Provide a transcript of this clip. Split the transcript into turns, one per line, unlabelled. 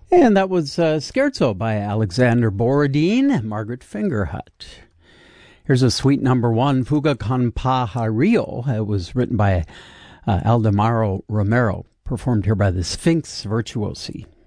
And that was Scherzo by Alexander Borodin and Margaret Fingerhut. Here's a suite number one, Fuga con Pajarillo. It was written by Aldemaro Romero, performed here by the Sphinx Virtuosi.